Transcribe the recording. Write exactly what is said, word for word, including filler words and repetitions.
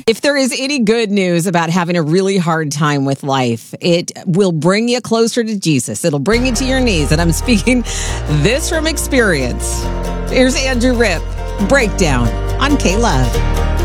If there is any good news about having a really hard time with life, it will bring you closer to Jesus. It'll bring you to your knees. And I'm speaking this from experience. Here's Andrew Ripp, Breakdown on K-Love.